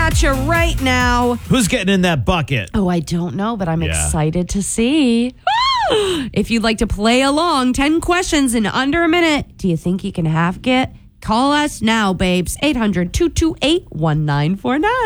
at you right now. Who's getting in that bucket? Oh, I don't know, but I'm excited to see. If you'd like to play along, 10 questions in under a minute. Do you think you can have it? Call us now, babes. 800-228-1949.